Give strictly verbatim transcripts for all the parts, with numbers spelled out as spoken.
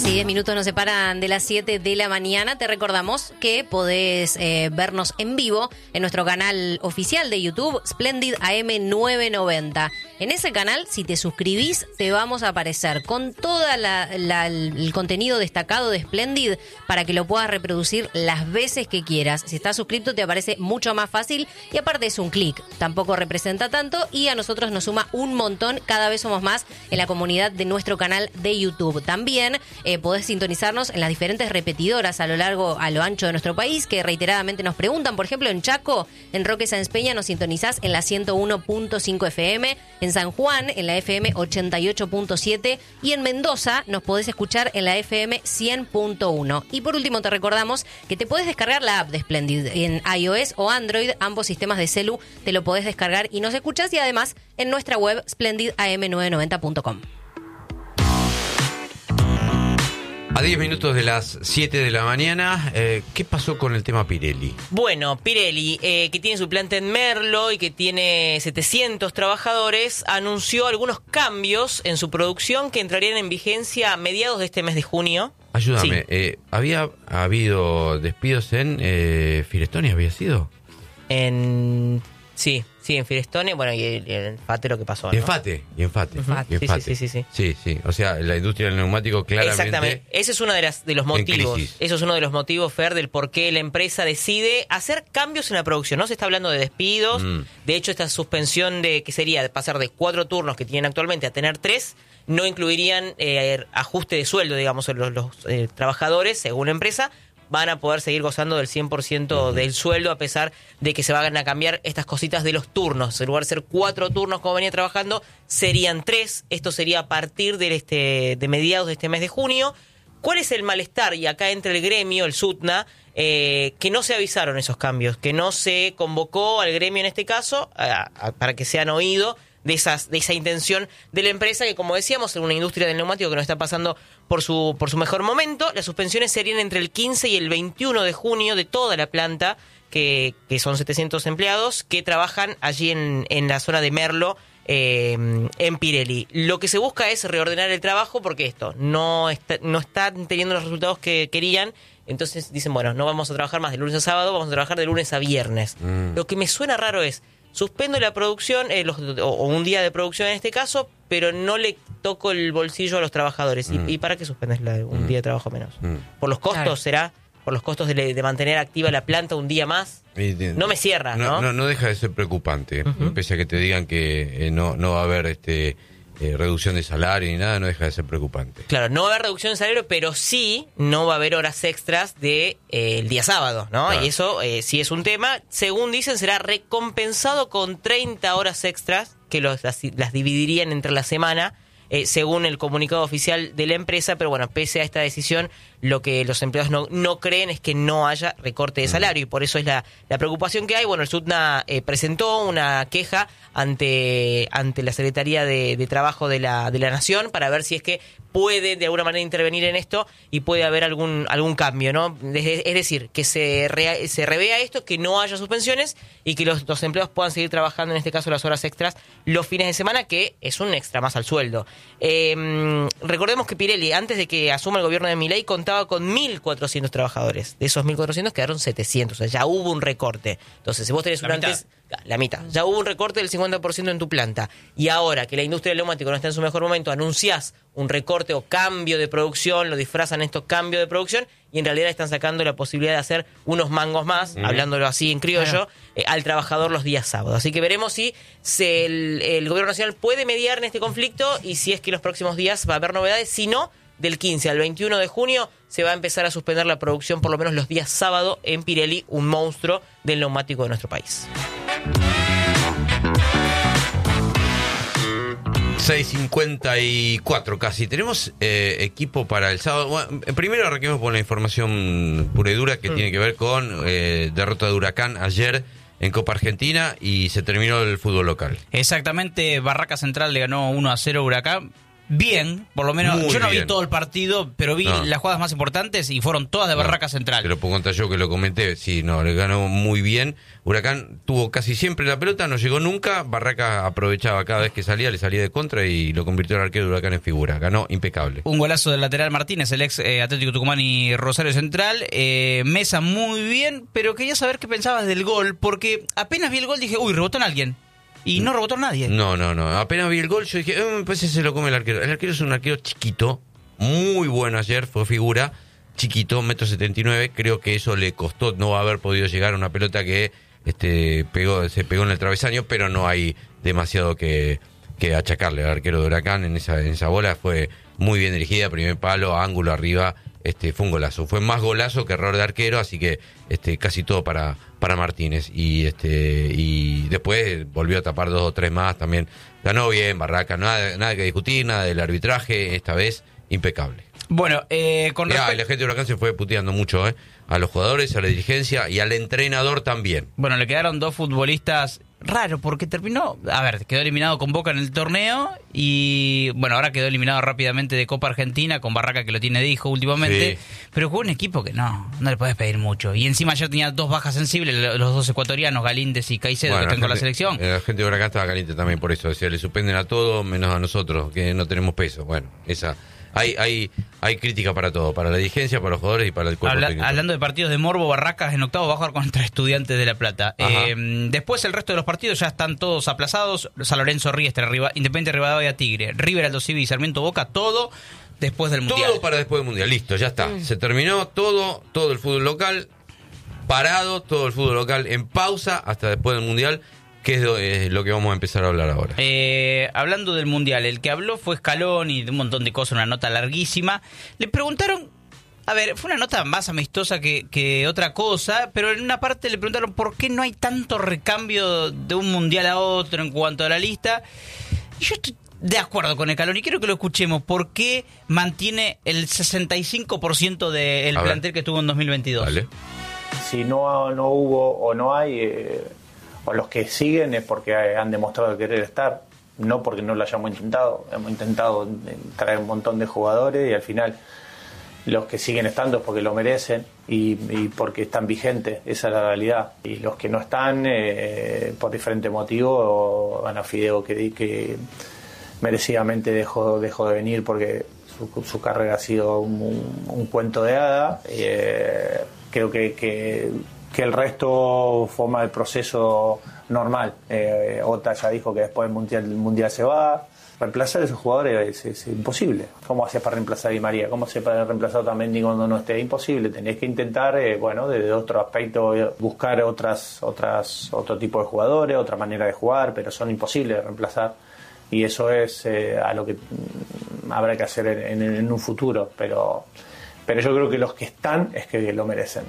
Casi diez minutos nos separan de las siete de la mañana. Te recordamos que podés eh, vernos en vivo en nuestro canal oficial de YouTube, Splendid A M nueve noventa. En ese canal, si te suscribís, te vamos a aparecer con todo el contenido destacado de Splendid para que lo puedas reproducir las veces que quieras. Si estás suscrito, te aparece mucho más fácil y aparte es un clic. Tampoco representa tanto y a nosotros nos suma un montón. Cada vez somos más en la comunidad de nuestro canal de YouTube. También eh, podés sintonizarnos en las diferentes repetidoras a lo largo, a lo ancho de nuestro país, que reiteradamente nos preguntan. Por ejemplo, en Chaco, en Roque Sáenz Peña, nos sintonizás en la ciento uno punto cinco F M. En San Juan, en la F M ochenta y ocho punto siete. Y en Mendoza, nos podés escuchar en la F M cien punto uno. Y por último, te recordamos que te podés descargar la app de Splendid en iOS o Android. Ambos sistemas de celu te lo podés descargar y nos escuchás. Y además, en nuestra web, splendid a m nueve noventa punto com. A diez minutos de las siete de la mañana, eh, ¿qué pasó con el tema Pirelli? Bueno, Pirelli, eh, que tiene su planta en Merlo y que tiene setecientos trabajadores, anunció algunos cambios en su producción que entrarían en vigencia a mediados de este mes de junio. Ayúdame, Sí. eh, ¿había habido despidos en eh, Firestone? ¿Había sido? En... Sí, sí, en Firestone, bueno, y el, el Fate lo que pasó, ¿no? Y en Fate, y en Fate. Uh-huh. y en Sí, Fate. sí, sí, sí, sí. Sí, sí. O sea, la industria del neumático claramente... Exactamente. Ese es uno de, las, de los motivos. crisis. Eso es uno de los motivos, Fer, del por qué la empresa decide hacer cambios en la producción. No se está hablando de despidos. Mm. De hecho, esta suspensión de que sería de pasar de cuatro turnos que tienen actualmente a tener tres, no incluirían eh, ajuste de sueldo, digamos, los, los eh, trabajadores, según la empresa, van a poder seguir gozando del cien por ciento uh-huh. del sueldo, a pesar de que se van a cambiar estas cositas de los turnos. En lugar de ser cuatro turnos como venía trabajando, serían tres. Esto sería a partir de, este, de mediados de este mes de junio. ¿Cuál es el malestar? Y acá entra el gremio, el SUTNA, eh, que no se avisaron esos cambios, que no se convocó al gremio en este caso a, a, para que sean oídos de esas de esa intención de la empresa, que como decíamos, en una industria del neumático que no está pasando por su por su mejor momento. Las suspensiones serían entre el quince y el veintiuno de junio de toda la planta, que, que son setecientos empleados que trabajan allí en, en la zona de Merlo, eh, en Pirelli. Lo que se busca es reordenar el trabajo porque esto no está, no están teniendo los resultados que querían. Entonces dicen, bueno, no vamos a trabajar más de lunes a sábado, vamos a trabajar de lunes a viernes. Mm. Lo que me suena raro es, suspendo la producción, eh, los, o, o un día de producción en este caso, pero no le toco el bolsillo a los trabajadores. Mm. ¿Y, ¿Y para qué suspendes la, un mm. día de trabajo menos? Mm. ¿Por los costos, claro. será? ¿Por los costos de, de mantener activa la planta un día más? Y, de, no me cierra, ¿no? No, no, no deja de ser preocupante. Uh-huh. Pese a que te digan que eh, no, no va a haber este eh, reducción de salario ni nada, no deja de ser preocupante. Claro, no va a haber reducción de salario, pero sí no va a haber horas extras del de, eh, día sábado, ¿no? Claro. Y eso eh, sí es un tema. Según dicen, será recompensado con treinta horas extras, que los, las, las dividirían entre la semana, eh, según el comunicado oficial de la empresa. Pero bueno, pese a esta decisión, lo que los empleados no, no creen es que no haya recorte de salario, y por eso es la, la preocupación que hay. Bueno, el SUTNA eh, presentó una queja ante ante la Secretaría de, de Trabajo de la de la Nación para ver si es que puede de alguna manera intervenir en esto y puede haber algún algún cambio, ¿no? Es, es decir, que se re, se revea esto, que no haya suspensiones y que los, los empleados puedan seguir trabajando, en este caso las horas extras, los fines de semana, que es un extra más al sueldo. Eh, recordemos que Pirelli, antes de que asuma el gobierno de Milei, contaba con mil cuatrocientos trabajadores. De esos mil cuatrocientos quedaron setecientos. O sea, ya hubo un recorte. Entonces, si vos tenés un antes... La mitad. Ya hubo un recorte del cincuenta por ciento en tu planta. Y ahora que la industria del neumático no está en su mejor momento, anunciás un recorte o cambio de producción, lo disfrazan estos cambios de producción, y en realidad están sacando la posibilidad de hacer unos mangos más, mm. hablándolo así en criollo, claro. eh, al trabajador los días sábados. Así que veremos si se, el, el gobierno nacional puede mediar en este conflicto y si es que los próximos días va a haber novedades. Si no, del quince al veintiuno de junio se va a empezar a suspender la producción, por lo menos los días sábado, en Pirelli, un monstruo del neumático de nuestro país. seis cincuenta y cuatro casi. Tenemos eh, equipo para el sábado. Bueno, primero arranquemos con la información pura y dura que mm. tiene que ver con eh, derrota de Huracán ayer en Copa Argentina y se terminó el fútbol local. Exactamente, Barraca Central le ganó uno a cero a Huracán. bien, por lo menos. Muy yo no bien. vi todo el partido, pero vi No. las jugadas más importantes y fueron todas de No, Barraca Central. Te lo puedo contar yo que lo comenté. Sí, no, le ganó muy bien. Huracán tuvo casi siempre la pelota, no llegó nunca. Barraca aprovechaba cada vez que salía, le salía de contra y lo convirtió el arquero de Huracán en figura. Ganó impecable. Un golazo del lateral Martínez, el ex eh, Atlético Tucumán y Rosario Central. Eh, Mesa muy bien, pero quería saber qué pensabas del gol, porque apenas vi el gol dije, uy, rebotó en alguien. Y no rebotó en nadie. No, no, no. Apenas vi el gol, yo dije, eh, me parece que se lo come el arquero. El arquero es un arquero chiquito, muy bueno ayer, fue figura, chiquito, metro setenta y nueve. Creo que eso le costó no haber podido llegar a una pelota que este pegó, se pegó en el travesaño, pero no hay demasiado que, que achacarle al arquero de Huracán en esa, en esa bola. Fue muy bien dirigida, primer palo, ángulo arriba. Este, fue un golazo, fue más golazo que error de arquero, así que este, casi todo para, para Martínez. Y este y después volvió a tapar dos o tres más también. Ganó bien Barraca, nada, nada que discutir, nada del arbitraje, esta vez impecable. Bueno, eh, con Ya, respecto... la gente de Huracán se fue puteando mucho, ¿eh? A los jugadores, a la dirigencia y al entrenador también. Bueno, le quedaron dos futbolistas raro porque terminó, a ver, quedó eliminado con Boca en el torneo y bueno, ahora quedó eliminado rápidamente de Copa Argentina con Barraca que lo tiene de hijo últimamente, Sí. pero jugó un equipo que no, no le puedes pedir mucho y encima ayer tenía dos bajas sensibles, los dos ecuatorianos, Galíndez y Caicedo, Bueno, que están con la gente- selección. eh, La gente de Huracán estaba caliente también por eso, decía, le suspenden a todo menos a nosotros, que no tenemos peso. Bueno, esa hay hay hay crítica para todo, para la dirigencia, para los jugadores y para el cuerpo Habla- técnico. hablando de partidos de morbo, Barracas en octavo va a jugar contra Estudiantes de La Plata. Ajá. Eh, después el resto de los partidos ya están todos aplazados. San Lorenzo, Riestra, Riva- Independiente Rivadavia, Tigre, River, Aldo Civi, Sarmiento, Boca, todo después del Mundial. Todo para después del Mundial, listo, ya está. Se terminó todo, todo el fútbol local parado, todo el fútbol local en pausa hasta después del Mundial, que es lo, es lo que vamos a empezar a hablar ahora. Eh, hablando del Mundial, el que habló fue Scaloni, de un montón de cosas, una nota larguísima. Le preguntaron, a ver, fue una nota más amistosa que, que otra cosa, pero en una parte le preguntaron por qué no hay tanto recambio de un Mundial a otro en cuanto a la lista. Y yo estoy de acuerdo con Scaloni, quiero que lo escuchemos. ¿Por qué mantiene el sesenta y cinco por ciento del A ver. plantel que tuvo en dos mil veintidós? Vale. Si no, no hubo o no hay, eh, o los que siguen es porque han demostrado querer estar, no porque no lo hayamos intentado. Hemos intentado eh, traer un montón de jugadores y al final los que siguen estando es porque lo merecen y, y porque están vigentes, esa es la realidad. Y los que no están, eh, por diferentes motivos, Ana Fideo que, que merecidamente dejó, dejó de venir porque su, su carrera ha sido un, un, un cuento de hada. Eh, creo que, que, que el resto forma el proceso normal. Eh, Ota ya dijo que después del mundial, el mundial se va. Reemplazar a esos jugadores es, es imposible. ¿Cómo haces para reemplazar a Di María? ¿Cómo haces para reemplazar también cuando no esté? Imposible. Tenés que intentar, eh, bueno, desde otro aspecto, eh, buscar otras, otras, otro tipo de jugadores, otra manera de jugar, pero son imposibles de reemplazar. Y eso es eh, a lo que mm, habrá que hacer en, en, en un futuro. Pero, pero yo creo que los que están es que lo merecen.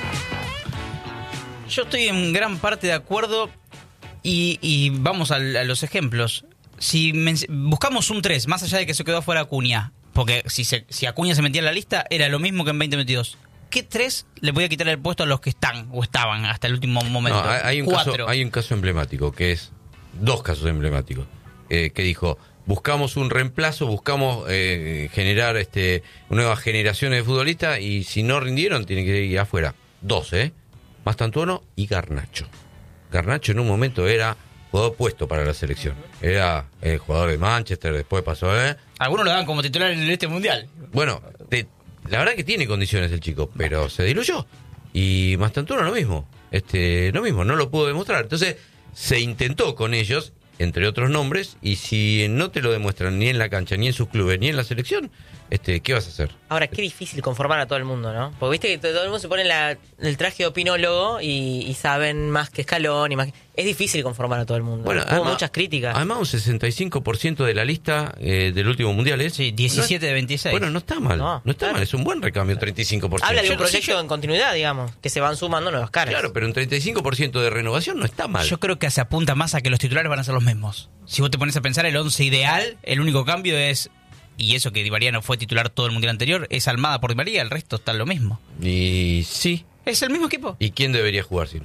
Yo estoy en gran parte de acuerdo y, y vamos a, a los ejemplos. Si men- buscamos un tres, más allá de que se quedó fuera Acuña, porque si, se, si Acuña se metía en la lista, era lo mismo que en veinte veintidós. ¿Qué tres le voy a quitar el puesto a los que están o estaban hasta el último momento? No, hay, hay un Cuatro. caso, hay un caso emblemático, que es dos casos emblemáticos, eh, que dijo, buscamos un reemplazo, buscamos eh, generar este nuevas generaciones de futbolistas y si no rindieron, tienen que ir afuera. Dos, ¿eh? Mastantuono y Garnacho. Garnacho en un momento era jugador puesto para la selección. Era el jugador de Manchester, después pasó a... ¿eh? Algunos lo dan como titular en este mundial. Bueno, te- la verdad que tiene condiciones el chico, pero se diluyó. Y Mastantuono lo mismo, este, lo mismo, no lo pudo demostrar. Entonces, se intentó con ellos, entre otros nombres, y si no te lo demuestran ni en la cancha, ni en sus clubes, ni en la selección, este, ¿qué vas a hacer? Ahora, qué difícil conformar a todo el mundo, ¿no? Porque viste que todo el mundo se pone la, el traje de opinólogo y, y saben más que Escalón y más que... Es difícil conformar a todo el mundo. Hubo además- muchas críticas. Además, un sesenta y cinco por ciento de la lista eh, del último mundial es... Sí, diecisiete de veintiséis. Bueno, no está mal, no, No, está claro. mal, es un buen recambio, treinta y cinco por ciento. Habla de un Yo no sé, proyecto yo- en continuidad, digamos, que se van sumando nuevas caras. Claro, pero un treinta y cinco por ciento de renovación no está mal. Yo creo que se apunta más a que los titulares van a ser los mismos. Si vos te pones a pensar el once ideal, el único cambio es, y eso que Di María no fue titular todo el mundial anterior, es Almada por Di María, el resto está lo mismo. Y sí, Es el mismo equipo. ¿y quién debería jugar si no?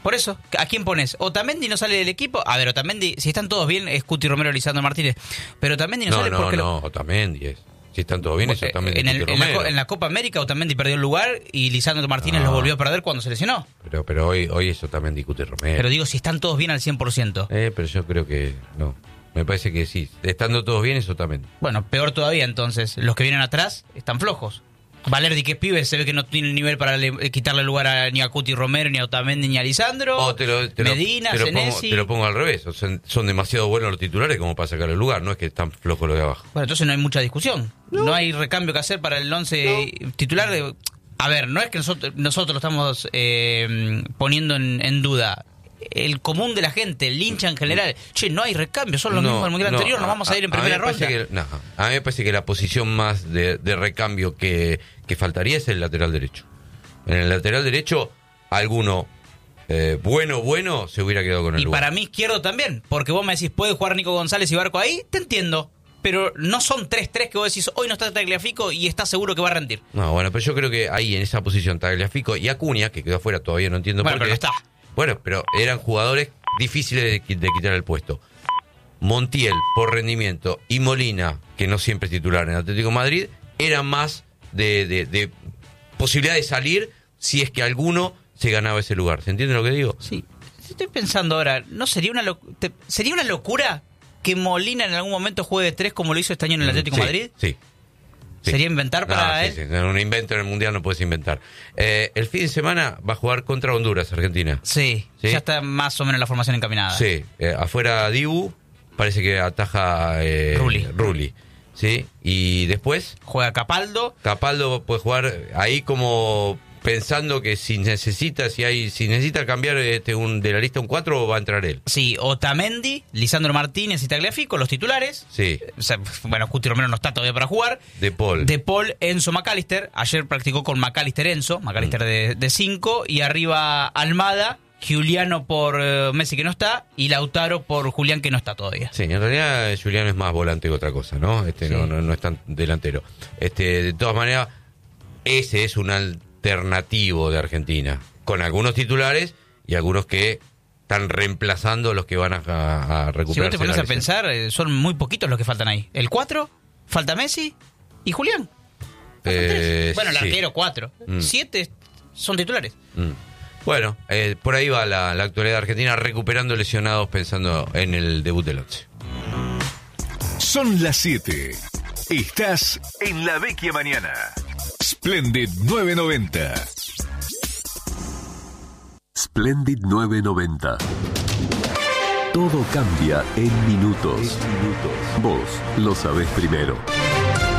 Por eso, ¿a quién pones? ¿Otamendi no sale del equipo? A ver, Otamendi, si están todos bien, es Cuti Romero, Lisandro Martínez. Pero Otamendi no, No, sale no, porque... no, lo... Otamendi es. Si están todos bien, eso también en, el, en, la, en la Copa América Otamendi perdió el lugar y Lisandro Martínez No. lo volvió a perder cuando se lesionó. Pero, pero hoy, hoy es Otamendi y Cuti Romero. Pero digo, si están todos bien al cien por ciento. Eh, pero yo creo que no. Me parece que sí. Estando todos bien, es Otamendi. Bueno, peor todavía entonces. Los que vienen atrás están flojos. Valerdi, que es pibe, se ve que no tiene el nivel para le, quitarle lugar a, ni a Cuti Romero, ni a Otamendi, ni a Lisandro. Oh, te lo, te lo- Medina, te lo, pongo, Senesi. te lo pongo al revés. O sea, son demasiado buenos los titulares como para sacar el lugar. No es que están flojos los de abajo. Bueno, entonces no hay mucha discusión. No, no hay recambio que hacer para el once no. titular. De, a ver, no es que nosotros, nosotros lo estamos eh, poniendo en, en duda. El común de la gente, el hincha en general. Che, no hay recambio, son los No, mismos del Mundial no, anterior, nos vamos a ir en primera mí me ronda. Que, no, a mí me parece que la posición más de, de recambio que, que faltaría es el lateral derecho. En el lateral derecho, alguno eh, bueno, bueno, se hubiera quedado con el Y lugar. para mí izquierdo también, porque vos me decís, ¿puede jugar Nico González y Barco ahí? Te entiendo. Pero no son tres tres que vos decís, hoy no está Tagliafico y está seguro que va a rendir. No, bueno, pero yo creo que ahí en esa posición Tagliafico y Acuña, que quedó afuera, todavía no entiendo Bueno, por pero qué. no está. Bueno, pero eran jugadores difíciles de, qui- de quitar el puesto. Montiel, por rendimiento, y Molina, que no siempre es titular en Atlético de Madrid, eran más de, de, de posibilidad de salir si es que alguno se ganaba ese lugar. ¿Se entiende lo que digo? Sí, estoy pensando ahora, ¿no sería una loc- te- sería una locura que Molina en algún momento juegue de tres como lo hizo este año en el Atlético sí, de Madrid? Sí. sí. ¿Sería inventar para No, sí, él? sí. En un invento en el Mundial no puedes inventar. Eh, el fin de semana va a jugar contra Honduras, Argentina. Sí, Sí. ya está más o menos la formación encaminada. Sí, eh, afuera Dibu, parece que ataja eh, Rulli. Rulli. Sí, y después Juega Capaldo. Capaldo puede jugar ahí como pensando que si necesita, si hay, si necesita cambiar este un de la lista un cuatro, va a entrar él. Sí, Otamendi, Lisandro Martínez y Tagliafico, los titulares. Sí, O sea, bueno, Cuti Romero no está todavía para jugar. De Paul. De Paul, Enzo McAllister. Ayer practicó con McAllister Enzo, McAllister Mm. de cinco. Y arriba Almada, Giuliano por eh, Messi que no está. Y Lautaro por Julián que no está todavía. Sí, en realidad Julián es más volante que otra cosa, ¿no? Este Sí. no, no, no es tan delantero. Este, de todas maneras, ese es un alternativo de Argentina, con algunos titulares y algunos que están reemplazando a los que van a, a, a Si recuperar. vos te pones a pensar, eh, son muy poquitos los que faltan ahí. El cuatro, falta Messi y Julián. Faltan Eh, tres. Bueno, el sí. arquero cuatro. Mm. Siete son titulares. Mm. Bueno, eh, por ahí va la, la actualidad argentina, recuperando lesionados pensando en el debut del once. Son las siete. Estás en La Vecchia Mañana. Splendid novecientos noventa. Splendid novecientos noventa. Todo cambia en minutos. Vos lo sabés primero.